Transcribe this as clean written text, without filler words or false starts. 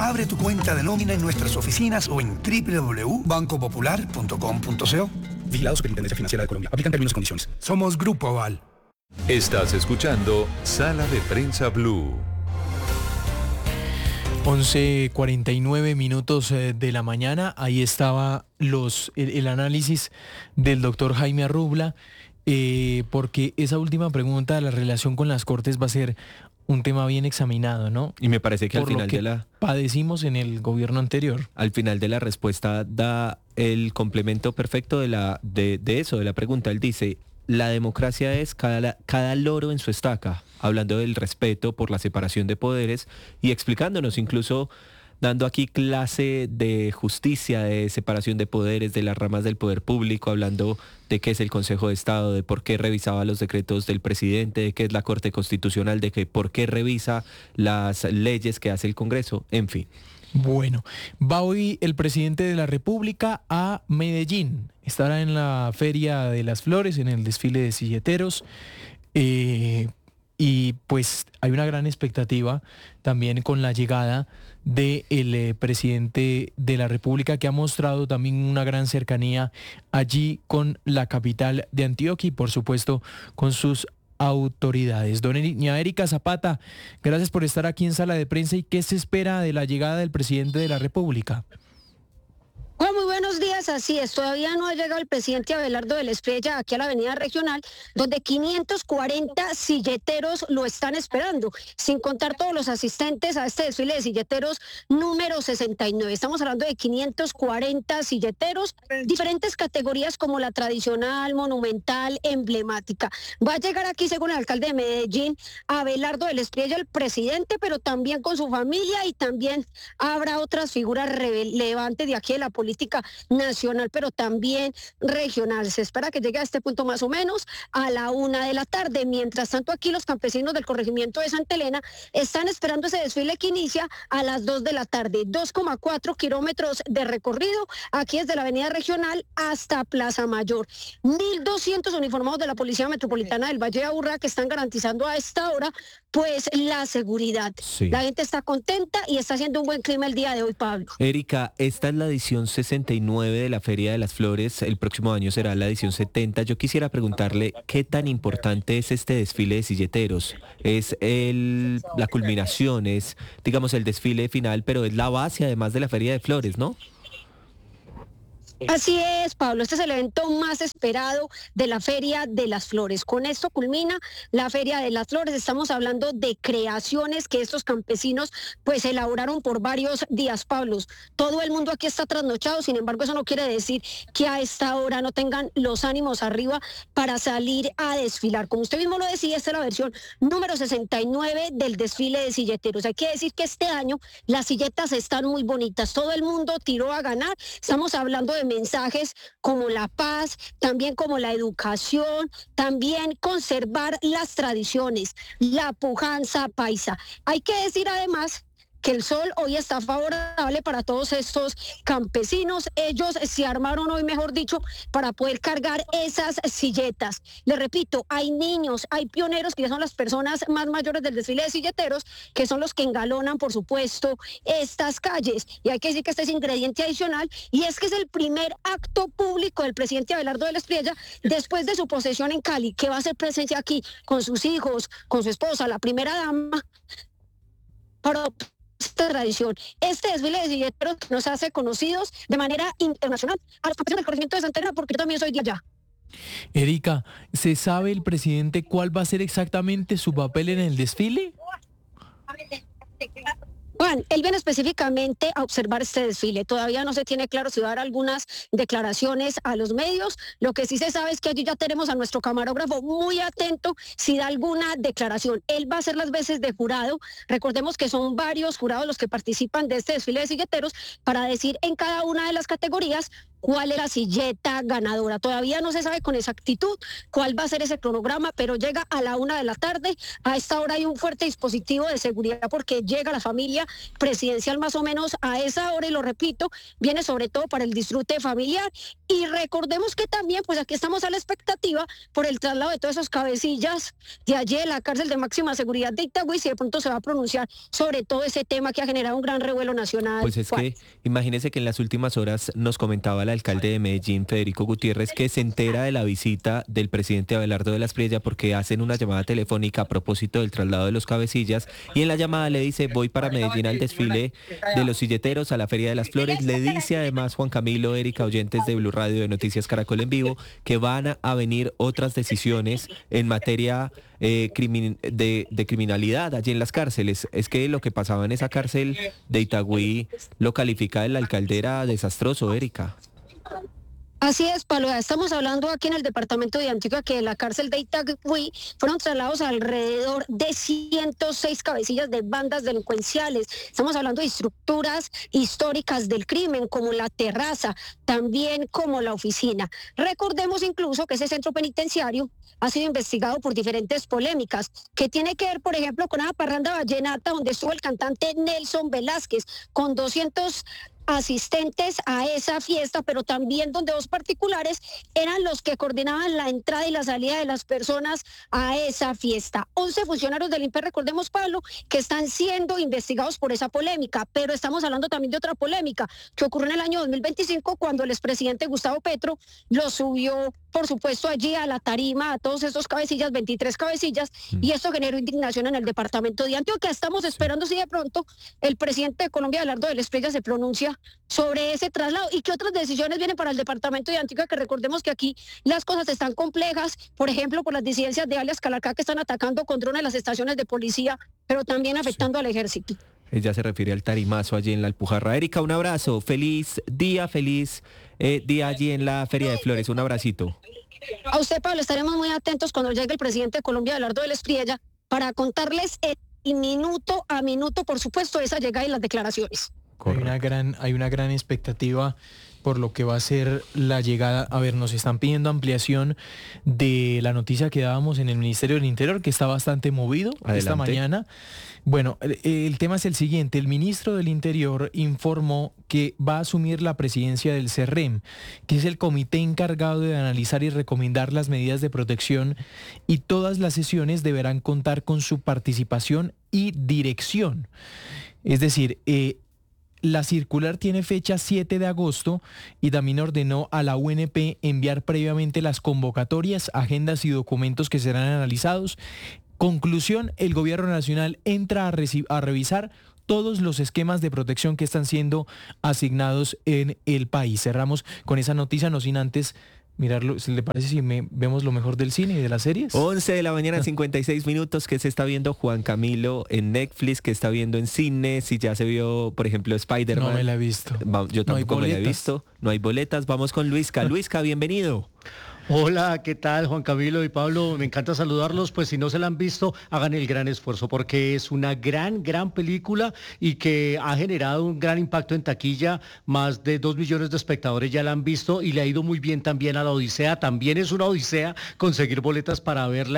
Abre tu cuenta de nómina en nuestras oficinas o en www.bancopopular.com.co. Vigilado Superintendencia Financiera de Colombia. Aplican términos y condiciones. Somos Grupo Aval. Estás escuchando Sala de Prensa Blue. 11:49 minutos de la mañana. Ahí estaba el análisis del doctor Jaime Arrubla, porque esa última pregunta de la relación con las Cortes va a ser un tema bien examinado, ¿no? Y me parece que al final padecimos en el gobierno anterior. Al final de la respuesta da el complemento perfecto de la pregunta. Él dice: la democracia es cada loro en su estaca, hablando del respeto por la separación de poderes y explicándonos, incluso dando aquí clase de justicia, de separación de poderes, de las ramas del poder público, hablando de qué es el Consejo de Estado, de por qué revisaba los decretos del presidente, de qué es la Corte Constitucional, de que por qué revisa las leyes que hace el Congreso, en fin. Bueno, va hoy el presidente de la República a Medellín. Estará en la Feria de las Flores, en el desfile de silleteros. Y pues hay una gran expectativa también con la llegada del presidente de la República, que ha mostrado también una gran cercanía allí con la capital de Antioquia y por supuesto con sus autoridades. Doña Erika Zapata, gracias por estar aquí en Sala de Prensa. ¿Y qué se espera de la llegada del presidente de la República? Bueno, muy buenos días, así es, todavía no ha llegado el presidente Abelardo del Espriella aquí a la avenida regional, donde 540 silleteros lo están esperando, sin contar todos los asistentes a este desfile de silleteros número 69. Estamos hablando de 540 silleteros, diferentes categorías como la tradicional, monumental, emblemática. Va a llegar aquí, según el alcalde de Medellín, Abelardo del Espriella, el presidente, pero también con su familia, y también habrá otras figuras relevantes de aquí de la política nacional, pero también regional. Se espera que llegue a este punto más o menos a la 1:00 p.m. Mientras tanto, aquí los campesinos del corregimiento de Santa Elena están esperando ese desfile que inicia a las 2:00 p.m. 2,4 kilómetros de recorrido, aquí desde la avenida regional hasta Plaza Mayor. 1.200 uniformados de la Policía Metropolitana del Valle de Aburrá que están garantizando a esta hora pues la seguridad. Sí. La gente está contenta y está haciendo un buen clima el día de hoy, Pablo. Erika, esta es la edición 69 de la Feria de las Flores. El próximo año será la edición 70. Yo quisiera preguntarle qué tan importante es este desfile de silleteros. Es la culminación, es, digamos, el desfile final, pero es la base además de la Feria de Flores, ¿no? Así es, Pablo, este es el evento más esperado de la Feria de las Flores. Con esto culmina la Feria de las Flores. Estamos hablando de creaciones que estos campesinos pues elaboraron por varios días, Pablo. Todo el mundo aquí está trasnochado, sin embargo eso no quiere decir que a esta hora no tengan los ánimos arriba para salir a desfilar. Como usted mismo lo decía, esta es la versión número 69 del desfile de silleteros. Hay que decir que este año las silletas están muy bonitas, todo el mundo tiró a ganar. Estamos hablando de mensajes como la paz, también como la educación, también conservar las tradiciones, la pujanza paisa. Hay que decir además que el sol hoy está favorable para todos estos campesinos. Ellos se armaron hoy, mejor dicho, para poder cargar esas silletas. Les repito, hay niños, hay pioneros, que ya son las personas más mayores del desfile de silleteros, que son los que engalonan, por supuesto, estas calles. Y hay que decir que este es ingrediente adicional, y es que es el primer acto público del presidente Abelardo del Espriella después de su posesión en Cali, que va a hacer presencia aquí con sus hijos, con su esposa, la primera dama, para esta tradición. Este desfile de silleteros nos hace conocidos de manera internacional a los campesinos del corregimiento de Santa Elena, porque yo también soy de allá. Erika, ¿se sabe el presidente cuál va a ser exactamente su papel en el desfile? Juan, él viene específicamente a observar este desfile. Todavía no se tiene claro si va a dar algunas declaraciones a los medios. Lo que sí se sabe es que allí ya tenemos a nuestro camarógrafo muy atento si da alguna declaración. Él va a hacer las veces de jurado. Recordemos que son varios jurados los que participan de este desfile de silleteros para decir en cada una de las categorías cuál es la silleta ganadora. Todavía no se sabe con exactitud cuál va a ser ese cronograma, pero llega a la 1 de la tarde. A esta hora hay un fuerte dispositivo de seguridad porque llega la familia presidencial más o menos a esa hora, y lo repito, viene sobre todo para el disfrute familiar. Y recordemos que también, pues aquí estamos a la expectativa por el traslado de todos esos cabecillas de allí de la cárcel de máxima seguridad de Itagüí, si de pronto se va a pronunciar sobre todo ese tema que ha generado un gran revuelo nacional. Pues es que imagínese que en las últimas horas nos comentaba el alcalde de Medellín, Federico Gutiérrez, que se entera de la visita del presidente Abelardo de la Espriella porque hacen una llamada telefónica a propósito del traslado de los cabecillas, y en la llamada le dice: voy para Medellín al desfile de los silleteros, a la Feria de las Flores. Le dice además Juan Camilo, Erika, oyentes de Blue Radio, de Noticias Caracol en Vivo, que van a venir otras decisiones en materia de criminalidad allí en las cárceles. Es que lo que pasaba en esa cárcel de Itagüí lo califica el alcalde era desastroso, Erika. Así es, Pablo. Estamos hablando aquí en el departamento de Antioquia que en la cárcel de Itagüí fueron trasladados alrededor de 106 cabecillas de bandas delincuenciales. Estamos hablando de estructuras históricas del crimen, como la terraza, también como la oficina. Recordemos incluso que ese centro penitenciario ha sido investigado por diferentes polémicas, que tiene que ver, por ejemplo, con una parranda vallenata donde estuvo el cantante Nelson Velázquez, con 200 asistentes a esa fiesta, pero también donde 2 particulares eran los que coordinaban la entrada y la salida de las personas a esa fiesta. 11 funcionarios del INPE, recordemos, Pablo, que están siendo investigados por esa polémica, pero estamos hablando también de otra polémica que ocurrió en el año 2025 cuando el expresidente Gustavo Petro lo subió, por supuesto, allí a la tarima a todos esos cabecillas, 23 cabecillas, y esto generó indignación en el departamento de Antioquia. Estamos esperando si de pronto el presidente de Colombia, Abelardo de la Espriella, se pronuncia sobre ese traslado y qué otras decisiones vienen para el departamento de Antioquia, que recordemos que aquí las cosas están complejas, por ejemplo, por las disidencias de alias Calarcá que están atacando con drones las estaciones de policía, pero también afectando al ejército. Ella se refiere al tarimazo allí en la Alpujarra. Erika, un abrazo, feliz día allí en la Feria de Flores, un abracito. A usted, Pablo, estaremos muy atentos cuando llegue el presidente de Colombia, Abelardo de la Espriella, para contarles minuto a minuto, por supuesto, esa llegada y las declaraciones. Hay una gran expectativa por lo que va a ser la llegada. A ver, nos están pidiendo ampliación de la noticia que dábamos en el Ministerio del Interior, que está bastante movido. Adelante. Esta mañana. Bueno, el tema es el siguiente. El ministro del Interior informó que va a asumir la presidencia del CERREM, que es el comité encargado de analizar y recomendar las medidas de protección, y todas las sesiones deberán contar con su participación y dirección. Es decir, la circular tiene fecha 7 de agosto y también ordenó a la UNP enviar previamente las convocatorias, agendas y documentos que serán analizados. Conclusión: el gobierno nacional entra a revisar todos los esquemas de protección que están siendo asignados en el país. Cerramos con esa noticia, no sin antes mirarlo. ¿Le parece si vemos lo mejor del cine y de las series? 11 de la mañana, 56 minutos. ¿Qué se está viendo Juan Camilo en Netflix? ¿Qué está viendo en cine? Si ya se vio, por ejemplo, Spider-Man. No me la he visto. Yo tampoco me la he visto. No hay boletas. Vamos con Luisca. Luisca, bienvenido. Hola, ¿qué tal, Juan Camilo y Pablo? Me encanta saludarlos. Pues si no se la han visto, hagan el gran esfuerzo porque es una gran película y que ha generado un gran impacto en taquilla. Más de 2 millones de espectadores ya la han visto y le ha ido muy bien también a La Odisea. También es una odisea conseguir boletas para verla.